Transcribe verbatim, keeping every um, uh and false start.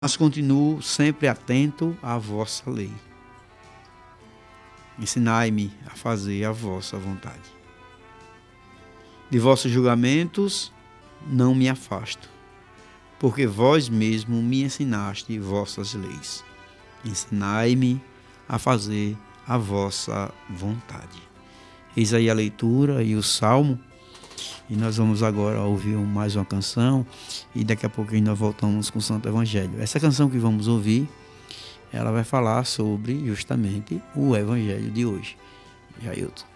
mas continuo sempre atento à vossa lei. Ensinai-me a fazer a vossa vontade. De vossos julgamentos não me afasto, porque vós mesmo me ensinaste vossas leis. Ensinai-me a fazer a vossa vontade. Eis aí a leitura e o salmo. E nós vamos agora ouvir mais uma canção e daqui a pouquinho nós voltamos com o Santo Evangelho. Essa canção que vamos ouvir, ela vai falar sobre justamente o Evangelho de hoje. Jailton.